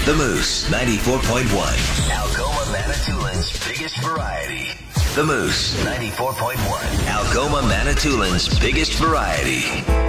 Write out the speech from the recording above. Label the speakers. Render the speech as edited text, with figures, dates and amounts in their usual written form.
Speaker 1: The Moose 94.1. Algoma Manitoulин's biggest variety. The Moose 94.1. Algoma Manitoulин's biggest variety.